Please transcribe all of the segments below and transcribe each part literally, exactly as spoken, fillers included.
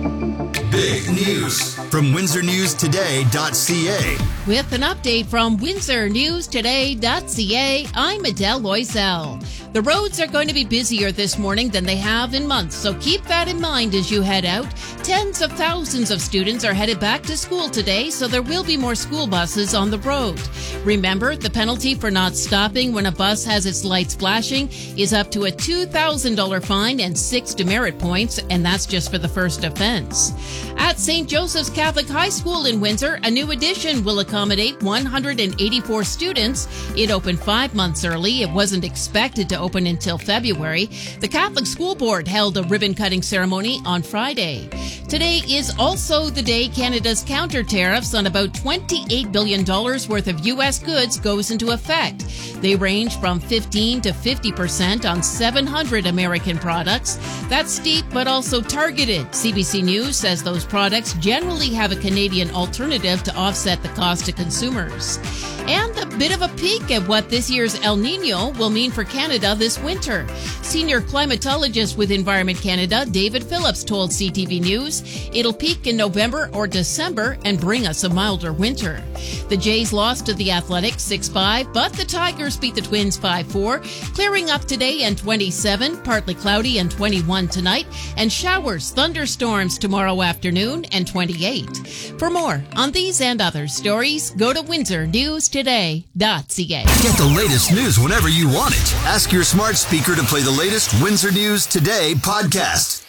Big news from Windsor News Today dot C A. With an update from Windsor News Today dot C A, I'm Adele Loisel. The roads are going to be busier this morning than they have in months, so keep that in mind as you head out. Tens of thousands of students are headed back to school today, so there will be more school buses on the road. Remember, the penalty for not stopping when a bus has its lights flashing is up to a two thousand dollars fine and six demerit points, and that's just for the first offense. At Saint Joseph's Catholic High School in Windsor, a new addition will accommodate one hundred eighty-four students. It opened five months early. It wasn't expected to open until February. The Catholic School Board held a ribbon-cutting ceremony on Friday. Today is also the day Canada's counter tariffs on about twenty-eight billion dollars worth of U S goods goes into effect. They range from fifteen to fifty percent on seven hundred American products. That's steep, but also targeted. C B C News says those products generally have a Canadian alternative to offset the cost to consumers. And a bit of a peek at what this year's El Niño will mean for Canada this winter. Senior climatologist with Environment Canada, David Phillips, told C T V News it'll peak in November or December and bring us a milder winter. The Jays lost to the Athletics six five, but the Tigers beat the Twins five four, clearing up today and twenty-seven, partly cloudy and twenty-one tonight, and showers, thunderstorms tomorrow afternoon and twenty-eight. For more on these and other stories, go to Windsor News Today dot C A. Get the latest news whenever you want it. Ask your smart speaker to play the latest Windsor News Today podcast.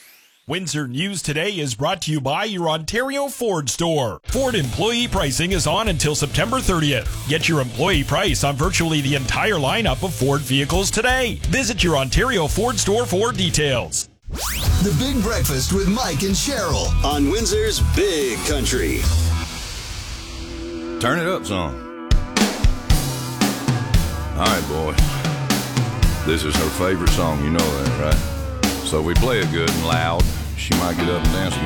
Windsor News Today is brought to you by your Ontario Ford store. Ford employee pricing is on until September thirtieth. Get your employee price on virtually the entire lineup of Ford vehicles today. Visit your Ontario Ford store for details. The Big Breakfast with Mike and Cheryl on Windsor's Big Country. Turn it up some. All right, boy. This is her favorite song. You know that, right? So we play it good and loud. She might get up and dance again.